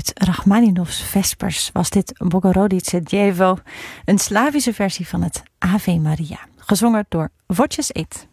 Uit Rachmaninoffs Vespers was dit Bogorodice Dievo, een Slavische versie van het Ave Maria, gezongen door Wojciech Ed.